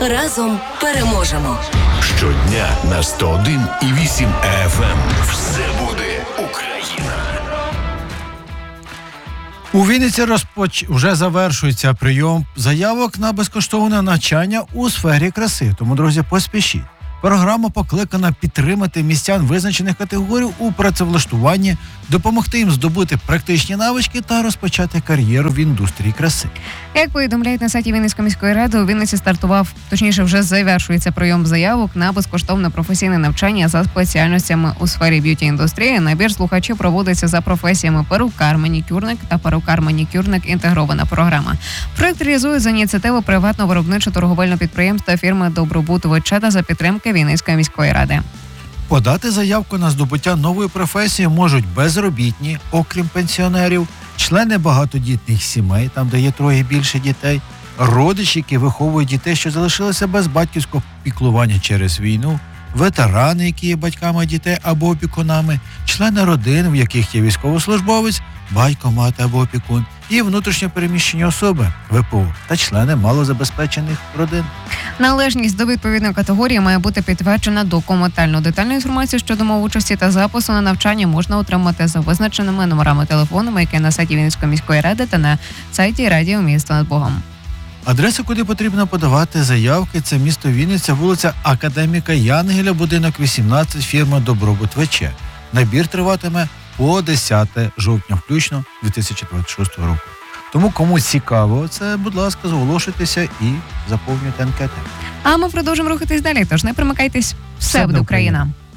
Разом переможемо. Щодня на 101,8 FM. Все буде Україна. У Вінниці вже завершується прийом заявок на безкоштовне навчання у сфері краси. Тому, друзі, поспішіть. Програма покликана підтримати містян визначених категорій у працевлаштуванні, допомогти їм здобути практичні навички та розпочати кар'єру в індустрії краси. Як повідомляють на сайті Вінницької міської ради, у Вінниці вже завершується прийом заявок на безкоштовне професійне навчання за спеціальностями у сфері б'юті-індустрії. Набір слухачів проводиться за професіями перукар-манікюрник та перукар-манікюрник інтегрована програма. Проект реалізує за ініціативи приватного виробничо-торговельного підприємства фірми «Добробут Вечета» за підтримки Вінницької міської ради. Подати заявку на здобуття нової професії можуть безробітні, окрім пенсіонерів, члени багатодітних сімей, там де є троє більше дітей, родичі, які виховують дітей, що залишилися без батьківського піклування через війну, ветерани, які є батьками дітей або опікунами, члени родин, в яких є військовослужбовець, батько, мати або опікун, і внутрішньо переміщені особи, ВПО, та члени малозабезпечених родин. Належність до відповідної категорії має бути підтверджена документально. Детальну інформацію щодо умов участі та запису на навчання можна отримати за визначеними номерами телефонами, які на сайті Вінницької міської ради та на сайті Радіо Місто над Богом. Адреса, куди потрібно подавати заявки, це місто Вінниця, вулиця Академіка Янгеля, будинок 18, фірма «Добробут ВЧ». Набір триватиме по 10 жовтня включно 2026 року. Тому кому цікаво, це, будь ласка, зголошуйтеся і заповнюйте анкети. А ми продовжимо рухатись далі, тож не примикайтесь. Все буде Україна.